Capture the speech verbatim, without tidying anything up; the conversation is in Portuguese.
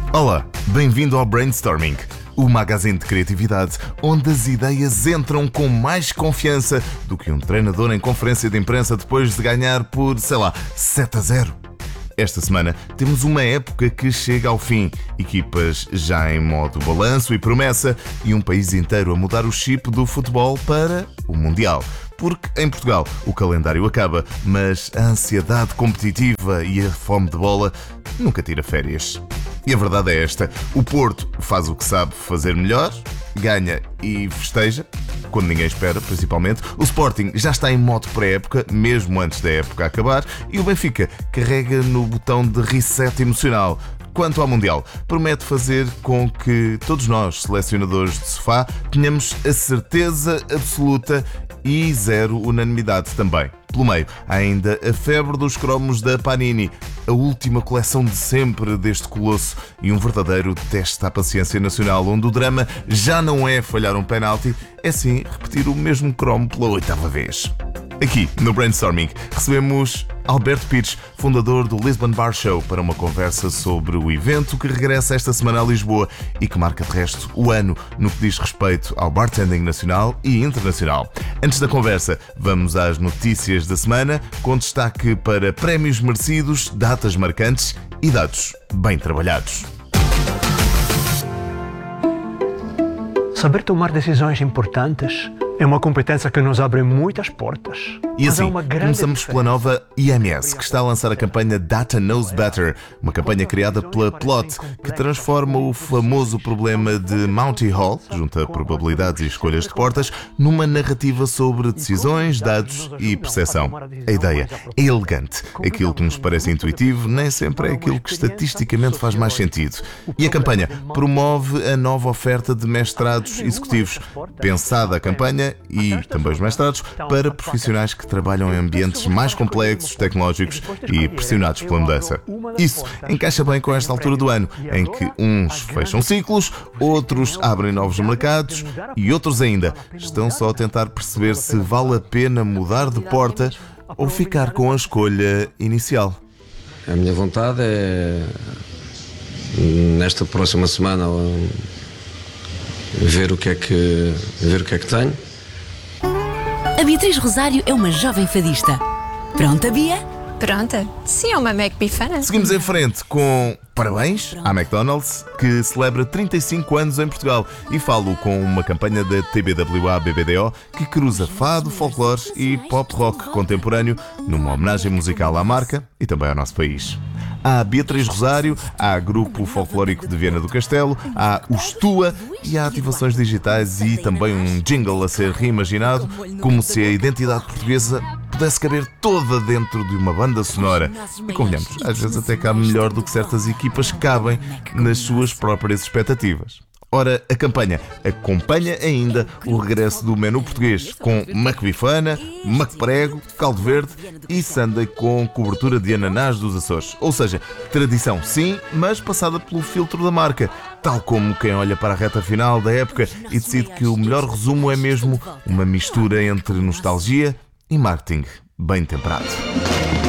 Olá, bem-vindo ao Brainstorming, o magazine de criatividade onde as ideias entram com mais confiança do que um treinador em conferência de imprensa depois de ganhar por, sei lá, sete a zero. Esta semana temos uma época que chega ao fim, equipas já em modo balanço e promessa e um país inteiro a mudar o chip do futebol para o Mundial. Porque em Portugal o calendário acaba, mas a ansiedade competitiva e a fome de bola nunca tira férias. E a verdade é esta: o Porto faz o que sabe fazer melhor, ganha e festeja, quando ninguém espera, principalmente. O Sporting já está em modo pré-época, mesmo antes da época acabar, e o Benfica carrega no botão de reset emocional. Quanto ao Mundial, promete fazer com que todos nós, selecionadores de sofá, tenhamos a certeza absoluta e zero unanimidade também. Pelo meio, há ainda a febre dos cromos da Panini, a última coleção de sempre deste colosso e um verdadeiro teste à paciência nacional, onde o drama já não é falhar um penalti, é sim repetir o mesmo cromo pela oitava vez. Aqui, no Brainstorming, recebemos Alberto Pires, fundador do Lisbon Bar Show, para uma conversa sobre o evento que regressa esta semana a Lisboa e que marca de resto o ano no que diz respeito ao bartending nacional e internacional. Antes da conversa, vamos às notícias da semana, com destaque para prémios merecidos, datas marcantes e dados bem trabalhados. Saber tomar decisões importantes é uma competência que nos abre muitas portas. E assim, começamos pela nova I M S, que está a lançar a campanha Data Knows Better, uma campanha criada pela Plot, que transforma o famoso problema de Monty Hall, junta probabilidades e escolhas de portas, numa narrativa sobre decisões, dados e percepção. A ideia é elegante. Aquilo que nos parece intuitivo nem sempre é aquilo que estatisticamente faz mais sentido. E a campanha promove a nova oferta de mestrados executivos. Pensada a campanha e também os mestrados para profissionais que trabalham em ambientes mais complexos, tecnológicos e pressionados pela mudança. Isso encaixa bem com esta altura do ano, em que uns fecham ciclos, outros abrem novos mercados e outros ainda estão só a tentar perceber se vale a pena mudar de porta ou ficar com a escolha inicial. A minha vontade é, nesta próxima semana, ver o que é que, ver o que é que tenho. A Beatriz Rosário é uma jovem fadista. Pronta, Bia? Pronta? Sim, é uma McBifana. Seguimos em frente com parabéns à McDonald's, que celebra trinta e cinco anos em Portugal. E falo com uma campanha da T B W A B B D O que cruza fado, folclore e pop rock contemporâneo numa homenagem musical à marca e também ao nosso país. Há Beatriz Rosário, há Grupo Folclórico de Viana do Castelo, há o Stua e há ativações digitais e também um jingle a ser reimaginado, como se a identidade portuguesa pudesse caber toda dentro de uma banda sonora. E convenhamos, às vezes até cabe melhor do que certas equipas cabem nas suas próprias expectativas. Ora, a campanha acompanha ainda o regresso do menu português, com McBifana, McPrego, caldo verde e sundae com cobertura de ananás dos Açores. Ou seja, tradição sim, mas passada pelo filtro da marca, tal como quem olha para a reta final da época e decide que o melhor resumo é mesmo uma mistura entre nostalgia e marketing bem temperado.